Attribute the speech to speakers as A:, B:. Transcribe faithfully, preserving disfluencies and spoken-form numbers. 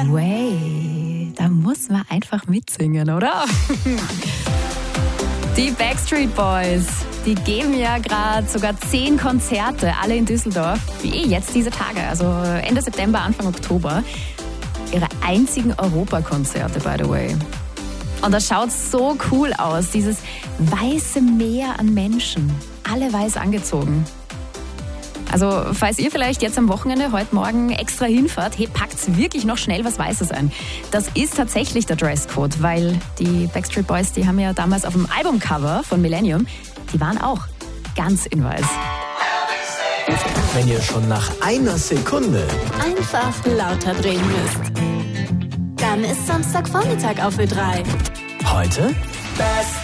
A: Way. Da muss man einfach mitsingen, oder? Die Backstreet Boys, die geben ja gerade sogar zehn Konzerte, alle in Düsseldorf, wie eh jetzt diese Tage, also Ende September, Anfang Oktober. Ihre einzigen Europakonzerte, by the way. Und das schaut so cool aus, dieses weiße Meer an Menschen, alle weiß angezogen. Also falls ihr vielleicht jetzt am Wochenende, heute Morgen extra hinfahrt, hey, packt's wirklich noch schnell was Weißes ein. Das ist tatsächlich der Dresscode, weil die Backstreet Boys, die haben ja damals auf dem Albumcover von Millennium, die waren auch ganz in weiß.
B: Wenn ihr schon nach einer Sekunde
C: einfach lauter drehen müsst, dann ist Samstagvormittag auf Ö drei.
B: heute